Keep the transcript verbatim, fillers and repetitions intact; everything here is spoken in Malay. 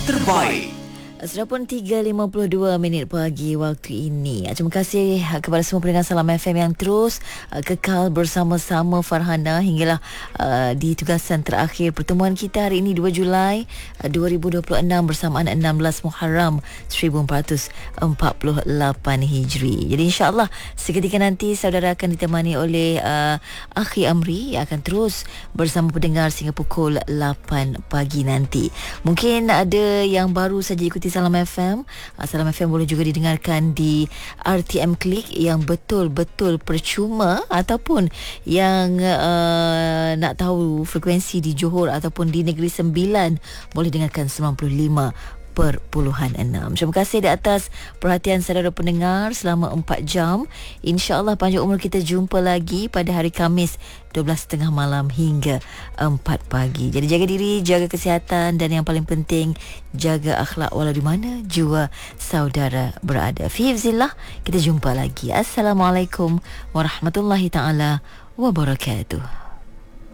terbaik. Sudah pun tiga lima puluh dua minit pagi waktu ini. Terima kasih kepada semua pendengar Salam F M yang terus uh, kekal bersama-sama Farhana hinggalah uh, di tugasan terakhir pertemuan kita hari ini dua Julai uh, dua ribu dua puluh enam bersamaan enam belas Muharram seribu empat ratus empat puluh lapan Hijri. Jadi insya-Allah seketika nanti saudara akan ditemani oleh uh, Akhi Amri yang akan terus bersama pendengar sehingga pukul lapan pagi nanti. Mungkin ada yang baru saja ikuti Salam F M. Salam F M boleh juga didengarkan di R T M Klik yang betul-betul percuma, ataupun yang uh, nak tahu frekuensi di Johor ataupun di Negeri Sembilan boleh dengarkan sembilan puluh lima perpuluhan enam. Terima kasih di atas perhatian saudara pendengar selama empat jam. InsyaAllah panjang umur kita jumpa lagi pada hari Khamis dua belas tiga puluh malam hingga empat pagi. Jadi jaga diri, jaga kesihatan, dan yang paling penting jaga akhlak walau di mana jua saudara berada. Fi hifzillah, kita jumpa lagi. Assalamualaikum warahmatullahi taala wabarakatuh.